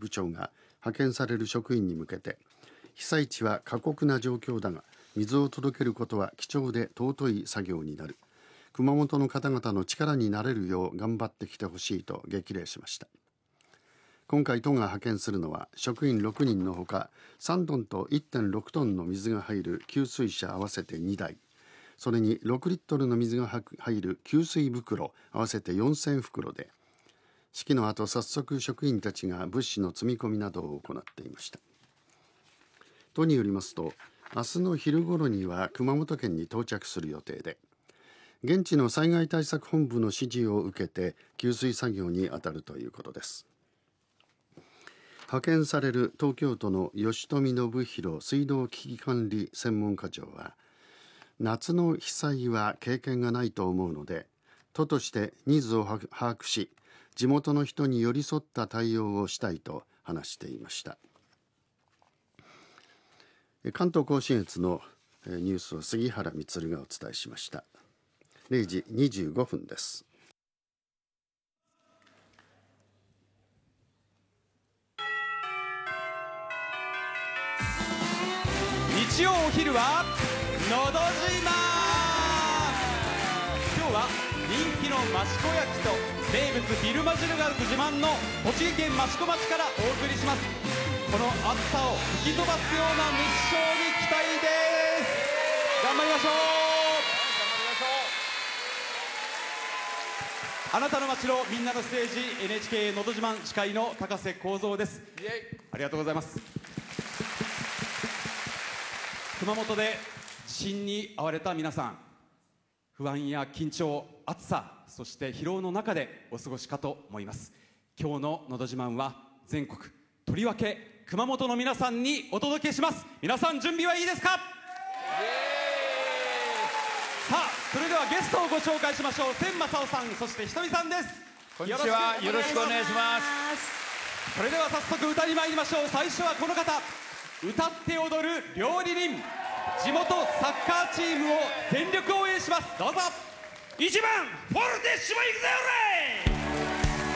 部長が派遣される職員に向けて、被災地は過酷な状況だが水を届けることは貴重で尊い作業になる、熊本の方々の力になれるよう頑張ってきてほしいと激励しました。今回都が派遣するのは職員6人のほか、3トンと 1.6 トンの水が入る給水車合わせて2台、それに6リットルの水が入る給水袋合わせて4000袋で、式の後早速職員たちが物資の積み込みなどを行っていました。都によりますと、明日の昼頃には熊本県に到着する予定で、現地の災害対策本部の指示を受けて給水作業に当たるということです。派遣される東京都の吉富信弘水道危機管理専門課長は、夏の被災は経験がないと思うので、都としてニーズを把握し、地元の人に寄り添った対応をしたいと話していました。関東甲信越のニュースを杉原充がお伝えしました。0時25分です。 日曜お昼はのど自慢。今日は人気の益子焼と名物ビルマ汁が自慢の栃木県益子町からお送りします。この暑さを吹き飛ばすような熱唱に期待です。頑張りましょう。あなたの街のみんなのステージ、 NHK のど自慢司会の高瀬幸三です。ありがとうございます。熊本で地震に遭われた皆さん、不安や緊張、暑さ、そして疲労の中でお過ごしかと思います。今日ののど自慢は全国、とりわけ熊本の皆さんにお届けします。皆さん準備はいいですか？さあ、それではゲストをご紹介しましょう。千正夫さん、そしてひとみさんです。 こんにちは、よろしくお願いします。 それでは早速歌に参りましょう。最初はこの方、歌って踊る料理人、地元サッカーチームを全力応援します。どうぞ。 1番フォルテッシモ行くぜ